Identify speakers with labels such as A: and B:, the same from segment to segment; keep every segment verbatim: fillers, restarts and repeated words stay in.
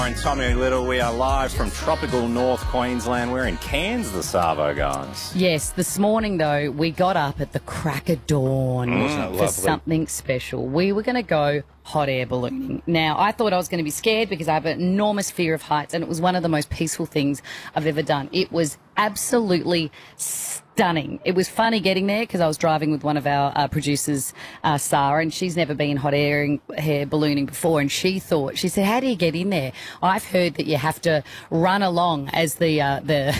A: And Tommy Little, we are live from tropical North Queensland. We're in Cairns, the Savo guys.
B: Yes, this morning though, we got up at the crack of dawn
A: Mm,
B: for
A: lovely.
B: something special. We were going to go hot air ballooning. Now, I thought I was going to be scared because I have an enormous fear of heights, and it was one of the most peaceful things I've ever done. It was absolutely stunning. It was funny getting there because I was driving with one of our uh, producers, uh, Sarah, and she's never been hot airing, hair ballooning before, and she thought, she said, how do you get in there? I've heard that you have to run along as the, uh, the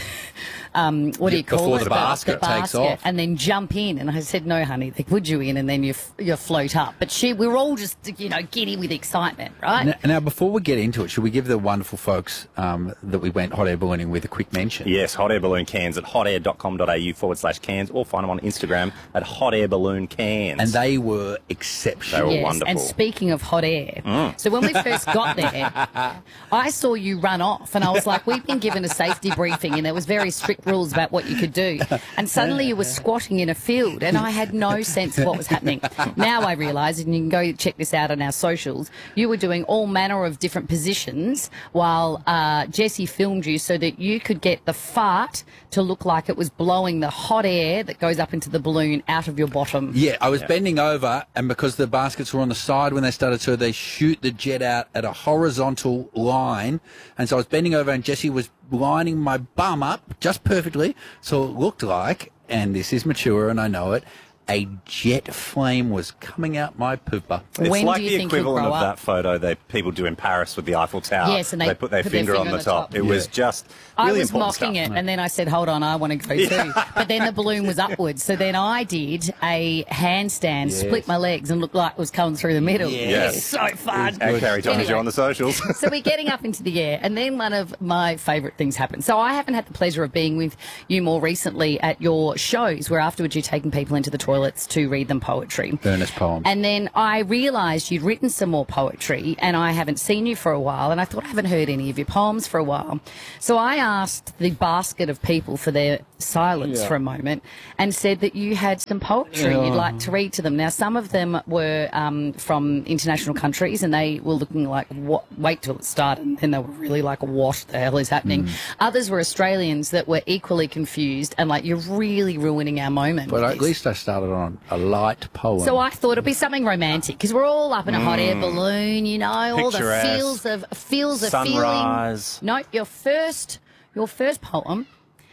B: um, what do you call
C: Before
B: it?
C: the basket takes off.
B: And then jump in. And I said, no, honey, they put you in and then you, f- you float up. But she, we were all just, you know, giddy with excitement, right?
C: Now, now, before we get into it, should we give the wonderful folks um, that we went hot air ballooning with a quick mention?
A: Yes, Hot Air Balloon Cairns at hotair.com.au forward slash Cairns, or find them on Instagram at Hot Air Balloon Cairns.
C: And they were exceptional.
A: They were
B: Yes,
A: wonderful.
B: and speaking of hot air,
A: Mm.
B: so when we first got there, I saw you run off, and I was like, we've been given a safety briefing, and there was very strict rules about what you could do. And suddenly you were squatting in a field, and I had no sense of what was happening. Now I realise, and you can go check this out on our socials, you were doing all manner of different positions while uh, Jessie filmed you so that you could get the fart to look like it was blowing the hot air that goes up into the balloon out of your bottom.
C: Yeah, I was bending over, and because the baskets were on the side when they started to, they shoot the jet out at a horizontal line. And so I was bending over, and Jessie was lining my bum up just perfectly. So it looked like, and this is mature and I know it, a jet flame was coming out my pooper.
A: It's
B: When
A: like
B: do you
A: the
B: think you'll
A: equivalent
B: grow
A: of
B: up?
A: that photo that people do in Paris with the Eiffel Tower.
B: Yes, and they
A: put their
B: put their
A: finger,
B: finger
A: on the top. It
C: Yeah.
A: was just really
B: I was
A: important
B: mocking
A: stuff.
B: it, and then I said, hold on, I want to go too. But then the balloon was upwards. So then I did a handstand,
C: Yes.
B: split my legs, and looked like it was coming through the middle.
C: Yes.
B: It was so fun.
A: At Carrie Thomas,
B: Anyway.
A: you're on the socials.
B: So we're getting up into the air, and then one of my favourite things happened. So I haven't had the pleasure of being with you more recently at your shows, where afterwards you're taking people into the toilets to read them poetry.
C: Earnest poem.
B: And then I realised you'd written some more poetry, and I haven't seen you for a while, and I thought I haven't heard any of your poems for a while. So I asked the basket of people for their silence
C: Yeah.
B: for a moment and said that you had some poetry
C: Yeah.
B: you'd like to read to them. Now, some of them were um, from international countries, and they were looking like, what? Wait till it started, and they were really like, what the hell is happening?
C: Mm.
B: Others were Australians that were equally confused and like, you're really ruining our moment.
C: But
B: with
C: at
B: this.
C: least I started on a light poem.
B: So I thought it'd be something romantic because we're all up in a hot air balloon, you know, all the
A: Picturesque.
B: feels of feels of
A: Sunrise.
B: feeling. No, your first your first poem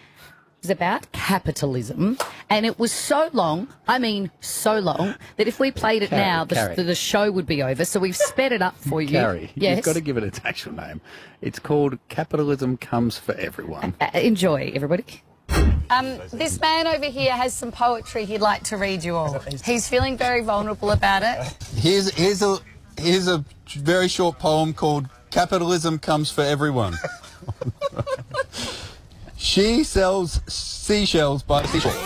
B: was about capitalism, and it was so long. I mean, so long that if we played it
C: Carrie,
B: now, the,
C: Carrie.
B: the show would be over. So we've sped it up for you.
C: Carrie,
B: yes.
C: you've got to give it its actual name. It's called Capitalism Comes for Everyone.
B: Uh, enjoy, everybody. Um, this man over here has some poetry he'd like to read you all. He's feeling very vulnerable about it.
D: Here's here's a here's a very short poem called "Capitalism Comes for Everyone." She sells seashells by the seashore.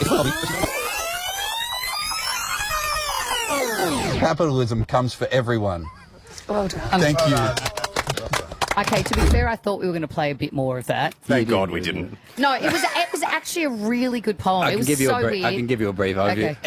D: Capitalism comes for everyone.
B: Well done.
D: Thank you.
B: Okay, to be fair, I thought we were going to play a bit more of that.
A: Thank God we didn't.
B: No, it was it was actually a really good poem.
C: I
B: it
C: can
B: was
C: give you
B: so
C: a brief.
B: weird.
C: I can give you a brief overview.
B: Okay.